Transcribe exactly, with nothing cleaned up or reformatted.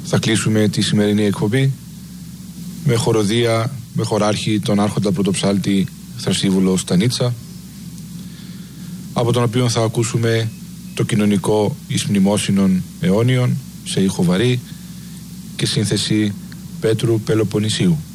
Θα κλείσουμε τη σημερινή εκπομπή με χοροδία, με χωράρχη τον άρχοντα πρωτοψάλτη Θρασίβουλο Στανίτσα, από τον οποίο θα ακούσουμε το κοινωνικό εις μνημόσυνον αιώνιον σε ήχο βαρύ και σύνθεση Πέτρου Πελοποννησίου.